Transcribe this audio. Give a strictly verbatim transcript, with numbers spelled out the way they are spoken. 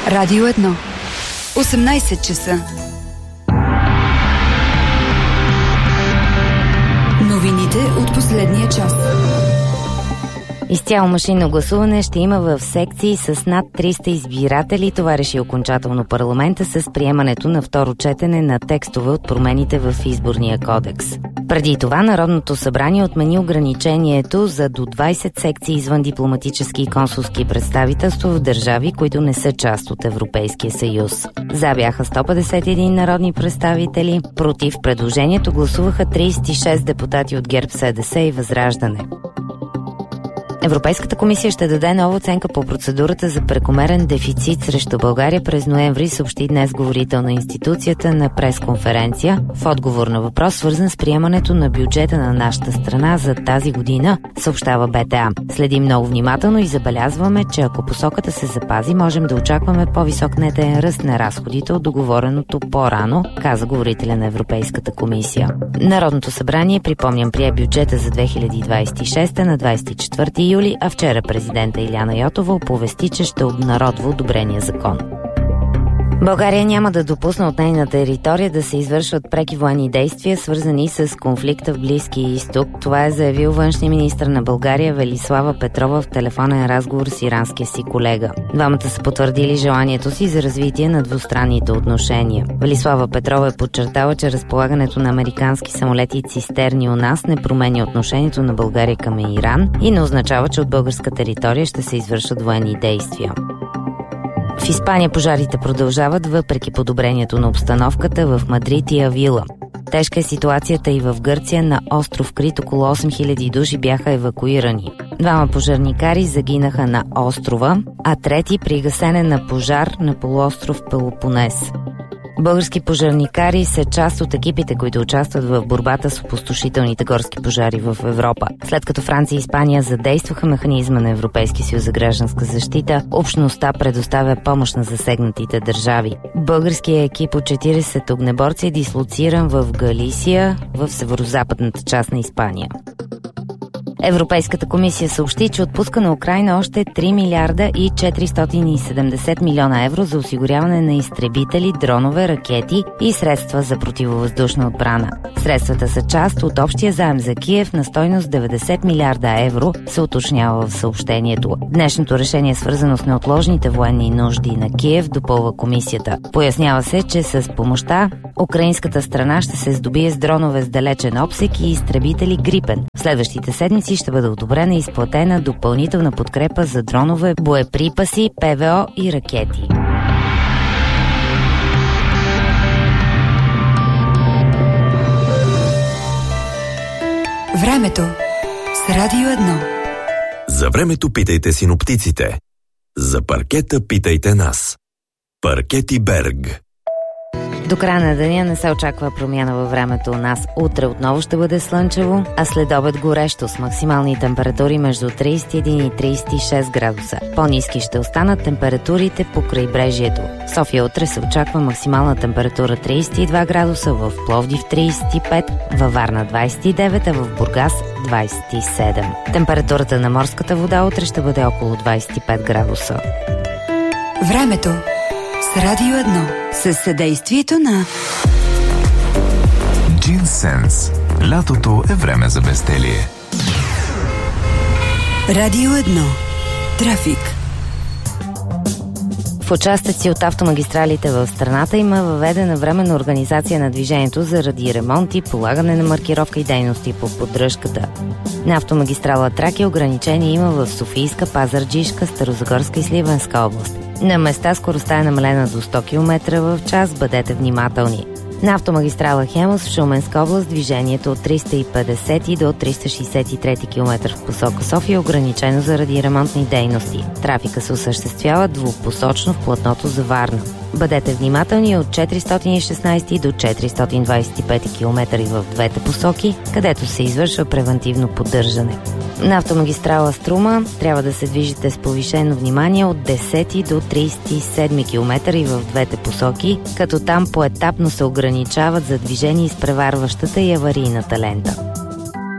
Радио едно. осемнайсет часа. Новините от последния час. Изцяло машинно гласуване ще има в секции с над триста избиратели. Това реши окончателно парламента с приемането на второ четене на текстове от промените в Изборния кодекс. Преди това Народното събрание отмени ограничението за до двайсет секции извън дипломатически и консулски представителства в държави, които не са част от Европейския съюз. За бяха сто петдесет и един народни представители, против предложението гласуваха трийсет и шест депутати от ГЕРБ СДС и Възраждане. Европейската комисия ще даде нова оценка по процедурата за прекомерен дефицит срещу България през ноември, съобщи днес говорител на институцията на пресконференция в отговор на въпрос, свързан с приемането на бюджета на нашата страна за тази година, съобщава БТА. Следим много внимателно и забелязваме, че ако посоката се запази, можем да очакваме по-висок нетен ръст на разходите от договореното по-рано, каза говорителя на Европейската комисия. Народното събрание, припомням, прие бюджета за две хиляди двайсет и шеста на двайсет и четвърти юли, а вчера президента Иляна Йотова оповести, че ще обнародва одобрения закон. България няма да допусне от нейна територия да се извършват преки военни действия, свързани с конфликта в Близкия изток. Това е заявил външния министър на България Велислава Петрова в телефонен разговор с иранския си колега. Двамата са потвърдили желанието си за развитие на двустранните отношения. Велислава Петрова е подчертала, че разполагането на американски самолети и цистерни у нас не променя отношението на България към Иран и не означава, че от българска територия ще се извършат военни действия. В Испания пожарите продължават въпреки подобрението на обстановката в Мадрид и Авила. Тежка е ситуацията и в Гърция. На остров Крит около осем хиляди души бяха евакуирани. Двама пожарникари загинаха на острова, а трети при гасене на пожар на полуостров Пелопонес. Български пожарникари са част от екипите, които участват в борбата с опустошителните горски пожари в Европа. След като Франция и Испания задействаха механизма на Европейския съюз за гражданска защита, общността предоставя помощ на засегнатите държави. Българският екип от четирийсет огнеборци е дислоциран в Галисия, в северозападната част на Испания. Европейската комисия съобщи, че отпуска на Украйна още три милиарда и четиристотин и седемдесет милиона евро за осигуряване на изтребители, дронове, ракети и средства за противовъздушна отбрана. Средствата са част от общия заем за Киев на стойност деветдесет милиарда евро, се уточнява в съобщението. Днешното решение е свързано с неотложните военни нужди на Киев, допълва комисията. Пояснява се, че с помощта украинската страна ще се здобие с дронове с далечен обсек и изтребители Грипен. В следващите седмици ще бъде одобрена и изплатена допълнителна подкрепа за дронове, боеприпаси, ПВО и ракети. Времето с Радио едно. За времето питайте синоптиците. За паркета питайте нас. Паркети Берг. До края на деня не се очаква промяна във времето у нас. Утре отново ще бъде слънчево, а след обед горещо с максимални температури между трийсет и един и трийсет и шест градуса. По-ниски ще останат температурите по крайбрежието. В София утре се очаква максимална температура трийсет и два градуса, в Пловдив трийсет и пет, във Варна двайсет и девет, а в Бургас двайсет и седем. Температурата на морската вода утре ще бъде около двайсет и пет градуса. Времето с Радио едно. Със съдействието на Джинсенс. Лятото е време за безделие. Радио едно. Трафик. В участъци от автомагистралите в страната има въведена временна организация на движението заради ремонти, полагане на маркировка и дейности по поддръжката. На автомагистрала Тракия ограничение има в Софийска, Пазарджишка, Старозагорска и Сливенска област. На места скоростта е намалена до сто километра в час, бъдете внимателни. На автомагистрала Хемус в Шуменска област движението от триста и петдесети до триста шейсет и трети километър в посока София е ограничено заради ремонтни дейности. Трафика се осъществява двупосочно в платното за Варна. Бъдете внимателни от четиристотин и шестнадесети до четиристотин двадесет и пети километър в двете посоки, където се извършва превантивно поддържане. На автомагистрала Струма трябва да се движите с повишено внимание от десети до тридесет и седми километър и в двете посоки, като там поетапно се ограничават за движение изпреварващата и аварийната лента.